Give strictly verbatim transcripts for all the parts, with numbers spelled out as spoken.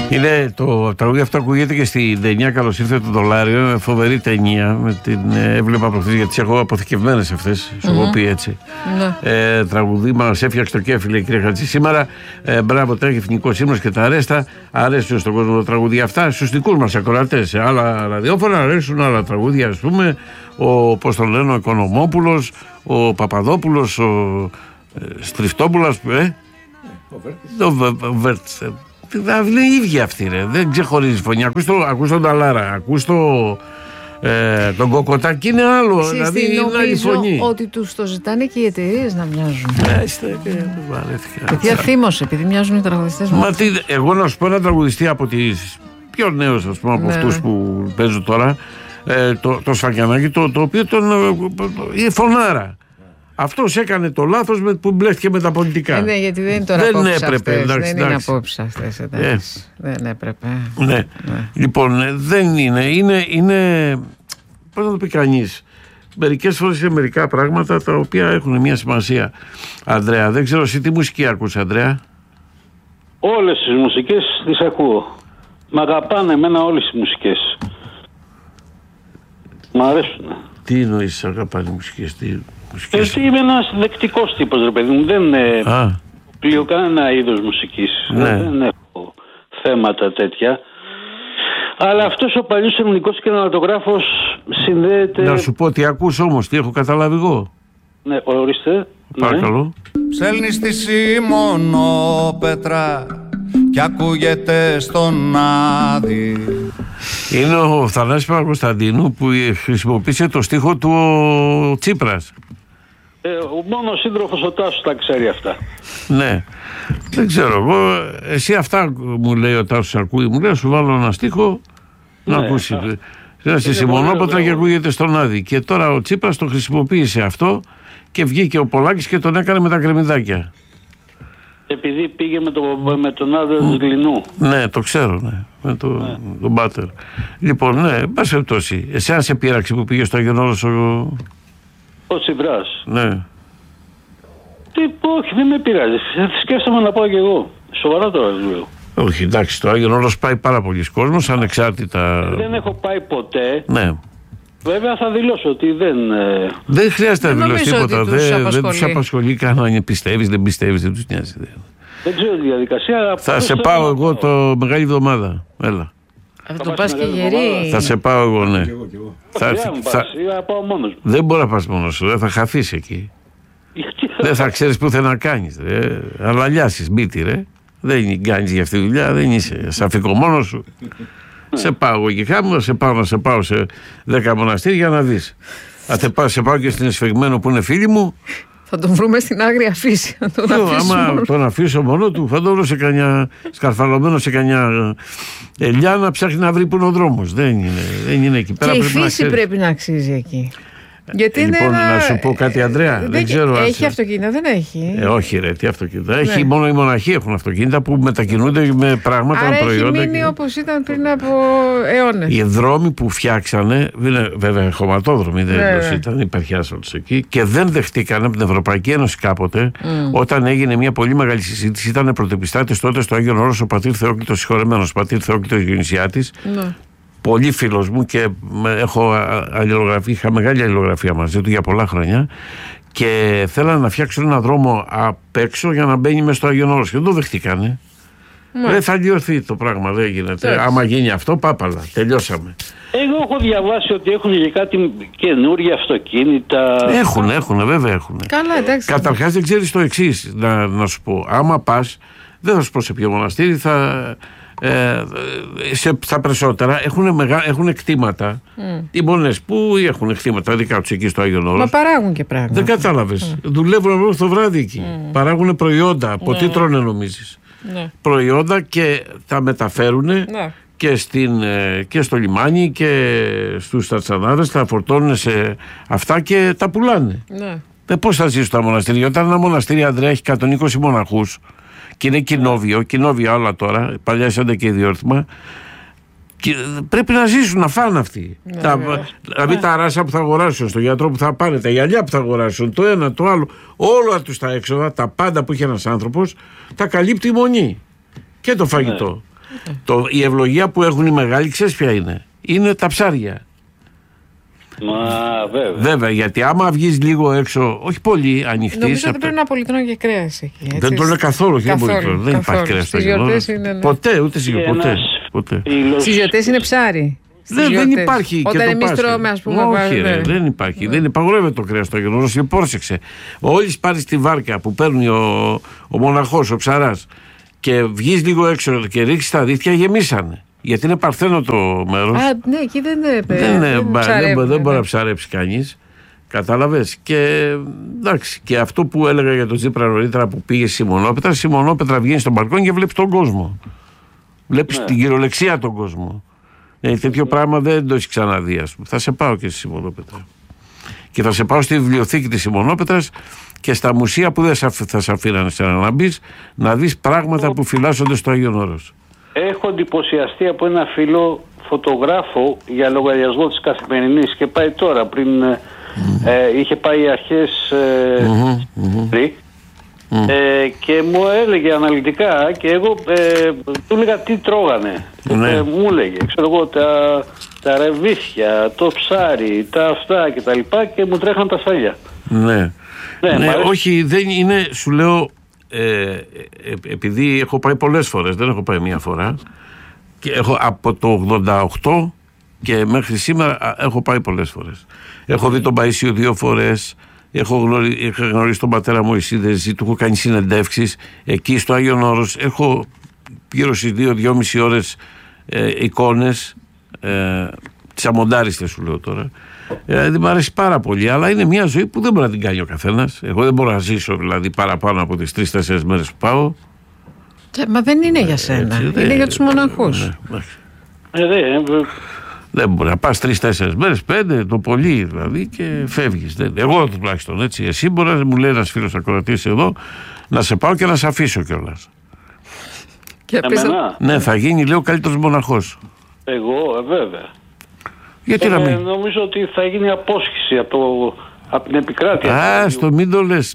Είναι το τραγούδι αυτό ακούγεται και στην ταινία Καλώς ήρθε το δολάριο. Φοβερή ταινία. Με την ε, έβλεπα προχθές γιατί τις έχω αποθηκευμένες αυτές. Σου έχω πει έτσι. Mm-hmm. Ε, τραγουδί μας έφτιαξε το κέφι, λέει η κυρία Χατζή. Σήμερα ε, μπράβο, τρέχει εθνικός ύμνος και τα αρέστα. Αρέσουν στον κόσμο τα τραγούδια αυτά. Στους δικούς μας ακροατές. Σε άλλα ραδιόφωνα αρέσουν άλλα τραγούδια, ας πούμε. Ο, πώς τον λένε, ο Οικονομόπουλος, ο Παπαδόπουλος, ο ε, Στριφτόπουλος. Ε, ο Βέρτς. Είναι οι ίδιοι αυτοί, ρε. Δεν ξεχωρίζει φωνή. Ακούς, το, ακούς τον Ταλάρα, ακούς το, ε, τον Κοκοτάκη, είναι άλλο. Συστή, δηλαδή είναι άλλη φωνή. Ότι τους το ζητάνε και οι εταιρείες να μοιάζουν. Έστε και βαρέθηκα. Παιδιά θύμωσε, επειδή μοιάζουν οι τραγουδιστές μου. Μα τι, εγώ να σου πω ένα τραγουδιστή από τις πιο νέους, ας πούμε, από ναι, αυτούς ναι. που παίζουν τώρα, ε, το, το Σφακιανάκι, το, το οποίο τον, είναι φωνάρα. Αυτός έκανε το λάθος με, που μπλέχτηκε με τα πολιτικά. Ε, ναι, γιατί δεν είναι τώρα δεν απόψεις έπρεπε, αυτές. εντάξει, δεν είναι εντάξει. απόψεις αυτές. Εντάξει. Ε. Δεν έπρεπε. Ναι. ναι. Λοιπόν, δεν είναι. Είναι, είναι πώς να το πει κανείς. Μερικές φορές είναι μερικά πράγματα τα οποία έχουν μια σημασία. Ανδρέα, δεν ξέρω εσύ τι μουσική ακούς, Ανδρέα. Όλες τις μουσικές τις ακούω. Μ' αγαπάνε εμένα όλες οι μουσικές. Μ' αρέσουν. Τι εννοείς αγαπάνε οι μουσικές, τι μουσικές. Εσύ είμαι ένας δεκτικός τύπος, ρε παιδί μου. Δεν πλοίο κανένα είδος μουσικής. Ναι. Δεν έχω θέματα τέτοια. Αλλά αυτός ο παλιός ελληνικός κινηματογράφος συνδέεται... Να σου πω τι ακούς όμως, τι έχω καταλάβει εγώ. Ναι, ορίστε. Παρακαλώ. Ναι. Ψέλνει στη Σιμονόπετρα κι ακούγεται στον Άδη. Είναι ο Θανάσης Παπακοσταντίνου που χρησιμοποίησε το στίχο του ο Τσίπρας. Ε, μόνο ο σύντροφος ο Τάσος τα ξέρει αυτά. Ναι. Δεν ξέρω εγώ. Εσύ αυτά μου λέει ο Τάσος ακούει. Μου λέει να σου βάλω ένα στίχο να ναι, ακούσει. Ένα στη Σιμονόπετρα και ακούγεται στον Άδη. Και τώρα ο Τσίπρας το χρησιμοποίησε αυτό και βγήκε ο Πολάκης και τον έκανε με τα κρεμμυδάκια. Επειδή πήγε με, το, με τον άντρα του Γλινού. Ναι, το ξέρω, ναι. Με το, ναι. τον Μπάτερ. Λοιπόν, ναι, εν πάση περιπτώσει. Εσένα σε πείραξε που πήγε στο Άγιον Όρος ο... Ο Τσιπράς. Ναι. Τι, όχι, δεν με πειράζει. Σκέφτομαι να πάω κι εγώ. Σοβαρά τώρα λέω. Όχι, εντάξει, στο Άγιον Όρος πάει πάρα πολλοί κόσμος, ανεξάρτητα... Δεν έχω πάει ποτέ. Ναι. Βέβαια θα δηλώσω ότι δεν... Ε... Δεν χρειάζεται να δηλώσει τίποτα. Δεν, τους δεν τους απασχολεί καν αν πιστεύεις, δεν πιστεύεις, δεν τους νοιάζει. Δεν ξέρω τη διαδικασία. Θα σε πάω εγώ το Μεγάλη Εβδομάδα. Έλα. Θα το πας και γερή. Θα σε πάω εγώ, ναι. Και εγώ, και εγώ. Θα, θα, θα... Πας, θα πάω μόνος μου. Δεν μπορεί να πας μόνος σου, δεν θα χαθείς εκεί. Δεν θα ξέρεις πού θα να κάνεις. Αλλά αλιάσεις μπίτι, ρε. Δεν κάνεις για αυτή τη δουλειά, δεν είσαι σαφικό μόνος σου. Σε πάω εγώ εκεί χάμω, σε πάω να σε πάω σε δέκα μοναστήρια να δεις. Αν θε πάω, σε πάω και στην Εσφεγμένο που είναι φίλοι μου. Θα τον βρούμε στην άγρια φύση. Αν τον αφήσουμε. Άμα τον αφήσω μόνο του, θα τον βρω σε κανιά σκαρφαλωμένο σε κανιά ελιά να ψάχνει να βρει που είναι ο δρόμος. Δεν είναι, δεν είναι εκεί πέρα. Και η πρέπει φύση να πρέπει να αξίζει εκεί. Γιατί ε, λοιπόν, είναι ένα... να σου πω κάτι, Ανδρέα. Δεν, δεν ξέρω. Έχει ας... αυτοκίνητα, δεν έχει. Ε, όχι, ρε, τι αυτοκίνητα. Ναι. Έχει μόνο οι μοναχοί έχουν αυτοκίνητα που μετακινούνται με πράγματα, άρα με προϊόντα. Έχει μείνει και... όπως ήταν πριν από αιώνες. Οι δρόμοι που φτιάξανε, βέβαια χωματόδρομοι, δεν ναι. ήταν υπερχιάσαντος εκεί και δεν δεχτήκαν από την Ευρωπαϊκή Ένωση κάποτε, mm. όταν έγινε μια πολύ μεγάλη συζήτηση. Ήταν πρωτεπιστάτης τότε στο Άγιον Όρος ο πατήρ Θεόκλητος συγχωρεμένος, πατήρ Θεόκλητος Διονυσιάτης. Mm. Πολύ φίλος μου και έχω αλληλογραφία, είχα μεγάλη αλληλογραφία μαζί του για πολλά χρόνια και θέλανε να φτιάξουν ένα δρόμο απ' έξω για να μπαίνει μέσα στο Άγιον Όρος και δεν το δεχτήκανε. Mm. Δεν θα λιωθεί το πράγμα, δεν γίνεται. Yeah. Άμα γίνει αυτό, πάπαλα, τελειώσαμε. Εγώ έχω διαβάσει ότι έχουν και κάτι καινούργια αυτοκίνητα. Έχουν, έχουν, βέβαια έχουν. Καλά, εντάξει. Καταρχάς δεν ξέρεις το εξής, να, να σου πω. Άμα πας, δεν θα σου πω σε ποιο μοναστήρι, θα... Ε, σε, στα περισσότερα έχουν, μεγα, έχουν κτήματα. Mm. Οι μονές που έχουν κτήματα δικά τους εκεί στο Άγιον Όρος. Μα παράγουν και πράγματα. Δεν κατάλαβες. Mm. Δουλεύουν μέχρι το βράδυ εκεί. Mm. Παράγουν προϊόντα. Από mm. τι τρώνε νομίζεις. Mm. Προϊόντα και τα μεταφέρουν mm. και, στην, και στο λιμάνι και στους στατσανάδες. Τα φορτώνουν σε αυτά και τα πουλάνε. Mm. Ε, πώς θα ζήσουν τα μοναστήρια? Όταν ένα μοναστήρι, Ανδρέα, έχει εκατόν είκοσι μοναχούς και είναι κοινόβιο, κοινόβια όλα τώρα, παλιά είσανται και ιδιόρθημα, και πρέπει να ζήσουν, να φάνε αυτοί. Ναι, τα, δηλαδή τα ράσα που θα αγοράσουν, στο γιατρό που θα πάνε, τα γυαλιά που θα αγοράσουν, το ένα, το άλλο, όλα τους τα έξοδα, τα πάντα που έχει ένας άνθρωπος, τα καλύπτει η μονή και το φαγητό. Ναι. Το, η ευλογία που έχουν οι μεγάλοι, ξέρεις ποια είναι? Είναι τα ψάρια. Μα βέβαια. Βέβαια, γιατί άμα βγεις λίγο έξω, όχι πολύ ανοιχτή. Νομίζω ότι πρέπει να πολυτρώνει και κρέας εκεί. Έτσι. Δεν το λέω καθόλου. καθόλου, καθόλου δεν υπάρχει κρέας. Στις γιορτές είναι. Ναι. Ποτέ, ούτε στις ποτέ. ποτέ. Στις γιορτές είναι ψάρι. Δεν, δεν υπάρχει. Όταν εμείς τρώμε, ας πούμε. Όχι, ναι. ρε, δεν υπάρχει. Ναι. Δεν υπαγορεύεται το κρέας στο Αγιονόρος. Και πρόσεξε. Όλοι πάρει τη βάρκα που παίρνει ο, ο μοναχός, ο ψαράς, και βγεις λίγο έξω και ρίξεις τα δίχτυα, γεμίσανε. Γιατί είναι παρθένο το μέρος. Α, ναι, εκεί δεν είναι. Δεν, δεν, δεν, δεν μπορεί ναι. να ψαρέψει κανείς. Κατάλαβες. Και εντάξει, και αυτό που έλεγα για τον Τσίπρα νωρίτερα που πήγε στη Σιμονόπετρα, στη Σιμονόπετρα βγαίνει στον μπαλκόνι και βλέπει τον κόσμο. Βλέπεις ναι. την κυριολεξία τον κόσμο. Ε, τέτοιο ναι. πράγμα δεν το έχει ξαναδεί, ας πούμε. Θα σε πάω και στη Σιμονόπετρα. Και θα σε πάω στη βιβλιοθήκη της Σιμονόπετρας και στα μουσεία που δεν θα σε αφήνανε να μπεις, να δεις πράγματα που φυλάσσονται στο Άγιον Όρος. Έχω εντυπωσιαστεί από ένα φίλο φωτογράφο για λογαριασμό της Καθημερινής και πάει τώρα πριν mm-hmm. ε, είχε πάει αρχές ε, mm-hmm. πριν mm-hmm. ε, και μου έλεγε αναλυτικά και εγώ ε, του έλεγα τι τρώγανε mm-hmm. ε, μου έλεγε ξέρω εγώ τα, τα ρεβίθια, το ψάρι, τα αυτά και τα λοιπά και μου τρέχαν τα σάλια. Ναι, ναι, ναι όχι δεν είναι, σου λέω Ε, ε, επειδή έχω πάει πολλές φορές, δεν έχω πάει μία φορά και έχω από το ογδόντα οκτώ και μέχρι σήμερα έχω πάει πολλές φορές. Έχω δει τον Παΐσιο δύο φορές, έχω γνωρίσει, έχω γνωρίσει τον πατέρα μου Ισίδεση, του έχω κάνει συνεντεύξεις εκεί στο Άγιον Όρος, έχω γύρω στις δύο με δυόμιση ώρες ε, εικόνες ε, τις αμοντάριστες σου λέω τώρα. Δηλαδή μου αρέσει πάρα πολύ, αλλά είναι μια ζωή που δεν μπορεί να την κάνει ο καθένας. Εγώ δεν μπορώ να ζήσω δηλαδή παραπάνω από τις τρεις-τέσσερις μέρες που πάω. Μα δεν είναι για σένα, έτσι, είναι δε, για τους μοναχούς. Ναι, ε, δε, ε, δεν μπορεί να πας τρεις-τέσσερις μέρες, πέντε το πολύ δηλαδή και φεύγεις. Δεν, εγώ τουλάχιστον έτσι. Εσύ μπορεί να μου λέει ένας φίλος ακροατής εδώ να σε πάω και να σε αφήσω κιόλας. Και Εμένα. Ναι, θα γίνει λέει ο καλύτερος μοναχός. Εγώ, ε, βέβαια. Γιατί ε, να μην... Νομίζω ότι θα γίνει απόσχηση από, το, από την επικράτεια. Α, στο μην το λες.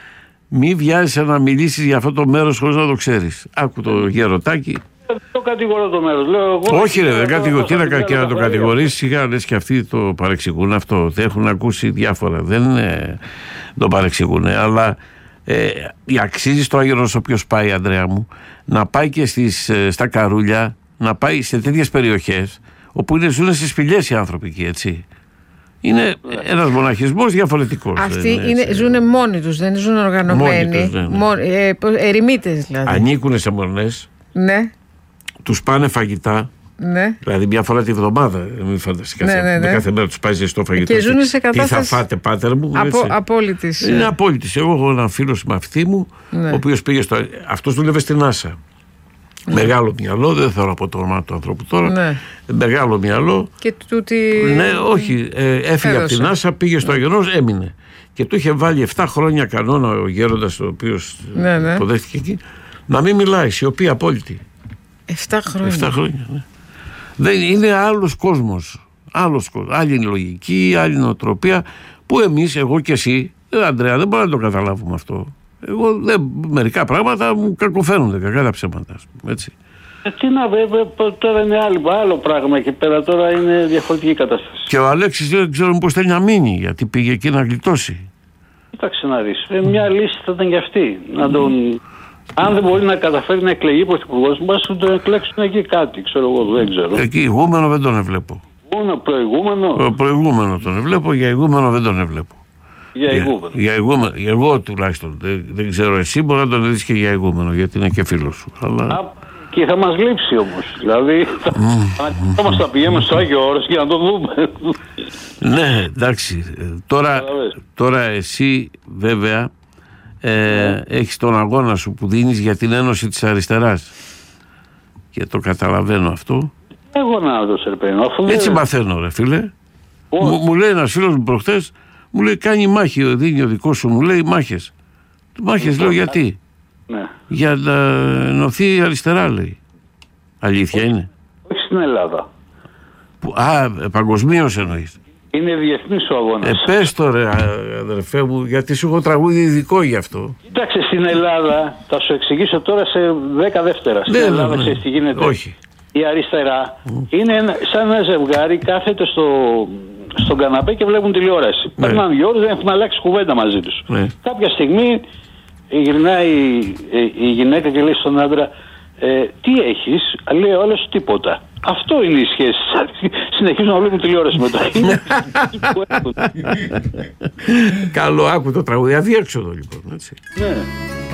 Μη βιάζεσαι να μιλήσεις για αυτό το μέρος χωρίς να το ξέρεις. Άκου το γερωτάκι. Δεν το κατηγορώ το μέρος. Λέω, εγώ όχι ρε, δεν κατηγορώ. Τι να και να το κατηγορήσεις, σιγά λες και αυτοί το παρεξηγούν αυτό. Δεν έχουν ακούσει διάφορα. Δεν ε, το παρεξηγούν. Αλλά ε, αξίζει στο Άγιον Όρος όποιος πάει, Ανδρέα μου, να πάει και στις, ε, στα Καρούλια, να πάει σε τέτοιες περιοχές όπου είναι, ζουν στις σπηλιές οι άνθρωποι εκεί, έτσι. Είναι ένας μοναχισμός διαφορετικός. Αυτοί είναι, ζουν μόνοι τους, δεν ζουν οργανωμένοι. Μόνοι τους, ναι, ναι. Μο, ε, ερημίτες δηλαδή. Ανήκουν σε μονές. Ναι. Τους πάνε φαγητά. Ναι. Δηλαδή μια φορά τη βδομάδα. Μην φανταστείς κάθε, ναι, ναι, ναι. κάθε μέρα τους πάει ζεστό φαγητό. Και ζουν σε κατάσταση. Τι θα φάτε, πάτερ μου. Απο, απόλυτης. Είναι απόλυτης. Εγώ έχω έναν φίλο συμμαθητή μου, ναι. ο οποίος πήγε στο. Αυτός δούλευε στην NASA. Ναι. Μεγάλο μυαλό, δεν θέλω από το όνομα του ανθρώπου τώρα. Ναι. Μεγάλο μυαλό. Και τούτη... Ναι, όχι. Ε, έφυγε από την NASA, πήγε στο Άγιον Όρος, έμεινε. Και του είχε βάλει επτά χρόνια κανόνα ο γέροντας, ο οποίος ναι, ναι. το δέχτηκε εκεί, να μην μιλάει, σιωπή απόλυτη. επτά χρόνια. επτά χρόνια, ναι. Δεν, είναι άλλος κόσμος. Άλλος κόσμος. Άλλη λογική, άλλη νοοτροπία, που εμείς, εγώ και εσύ, ε, Ανδρέα, δεν μπορούμε να το καταλάβουμε αυτό. Εγώ δεν, μερικά πράγματα μου κακοφαίνονται, κακά τα ψέματα, έτσι. Ε, τι να βέβαια, τώρα είναι άλλο, άλλο πράγμα εκεί πέρα, τώρα είναι διαφορετική κατάσταση. Και ο Αλέξης δεν ξέρω πώς θέλει να μείνει, γιατί πήγε εκεί να γλιτώσει. Κοίταξε να δεις, ε, μια λύση θα ήταν και αυτή. Να τον... Αν δεν μπορεί να καταφέρει να εκλεγεί πρωθυπουργός, μας να τον εκλέξουν εκεί κάτι, ξέρω εγώ, δεν ξέρω. Εκεί ηγούμενο δεν τον εβλέπω. Μόνο προηγούμενο. Προ, προηγούμενο τον εβλέπω, για ηγούμενο δεν τον εβλέπω. Για ηγούμενο. Για, για ηγούμενο. Εγώ τουλάχιστον. Δεν, δεν ξέρω, εσύ μπορεί να τον δεις και για ηγούμενο, γιατί είναι και φίλος σου. Αλλά... Α, και θα μας λείψει όμως. Δηλαδή, θα, mm. θα μας τα πηγαίνουμε στο Άγιο Όρος για να το δούμε. Ναι, εντάξει. Τώρα, τώρα εσύ βέβαια ε, mm. έχεις τον αγώνα σου που δίνεις για την Ένωση της Αριστεράς. Και το καταλαβαίνω αυτό. Εγώ να το σερπαίνω. Έτσι δεν... μαθαίνω, ρε φίλε. Μου, μου λέει ένας φίλος μου προχτές, μου λέει κάνει μάχη, δίνει ο δικός σου, μου λέει μάχες. Μάχες λέω γιατί. Ναι. Για να ενωθεί η αριστερά, λέει. Αλήθεια είναι. Όχι στην Ελλάδα. Που, α, παγκοσμίως εννοείς. Είναι διεθνής ο αγώνας. Ε, πες το ρε αδερφέ μου, γιατί σου έχω τραγούδι ειδικό γι' αυτό. Κοίταξε, στην Ελλάδα, θα σου εξηγήσω τώρα σε δέκα δεύτερα. Στην ναι, Ελλάδα, ναι, ξέρεις τι γίνεται? Όχι. Η αριστερά mm. είναι ένα, σαν ένα ζευγάρι, κάθεται στο, στον καναπέ και βλέπουν τηλεόραση. Ναι. Περνάνε δύο ώρες, δεν έχουν αλλάξει κουβέντα μαζί τους. Ναι. Κάποια στιγμή γυρνάει η, η, η γυναίκα και λέει στον άντρα, ε, τι έχεις? Λέει ο άλλος, τίποτα. Αυτό είναι η σχέση. Συνεχίζουν να βλέπουν τηλεόραση μετά. Καλό, άκου το τραγούδι. Αδιέξοδο λοιπόν. Έτσι. Ναι.